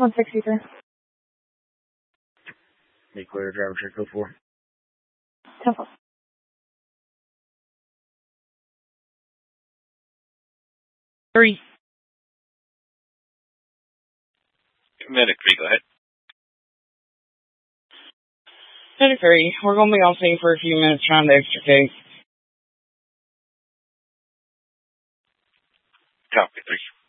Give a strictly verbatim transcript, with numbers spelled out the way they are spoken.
one sixty-three. Make clear, driver check code four. ten four. Three. Medic three, go ahead. Medic three, we're going to be on scene for a few minutes trying to extricate. Copy, three.